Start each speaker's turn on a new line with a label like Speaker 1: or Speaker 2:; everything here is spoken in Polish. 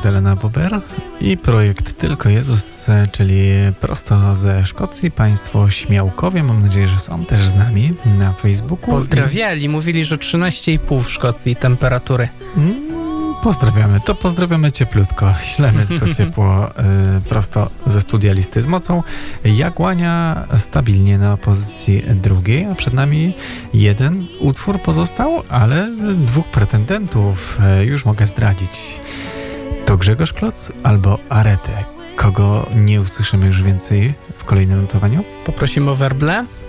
Speaker 1: Elena Bober i projekt Tylko Jezus, czyli prosto ze Szkocji, państwo Śmiałkowie. Mam nadzieję, że są też z nami na Facebooku.
Speaker 2: Pozdrawiali, mówili, że 13,5 w Szkocji temperatury.
Speaker 1: Pozdrawiamy, to pozdrawiamy cieplutko. Ślemy to ciepło prosto ze studia Listy z Mocą. Jagłania stabilnie na pozycji drugiej, a przed nami jeden utwór pozostał, ale dwóch pretendentów już mogę zdradzić. To Grzegorz Kloc albo Arete. Kogo nie usłyszymy już więcej w kolejnym notowaniu?
Speaker 2: Poprosimy o werble.